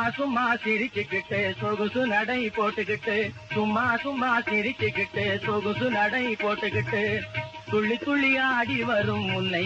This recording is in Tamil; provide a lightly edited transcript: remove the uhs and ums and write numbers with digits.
சும்மா சிரிச்சுக்கிட்டு சொகுசு நடை போட்டுக்கிட்டு சும்மா சிரிச்சுக்கிட்டு சொகுசு நடை போட்டுக்கிட்டு துள்ளி துள்ளி ஆடி வரும் உன்னை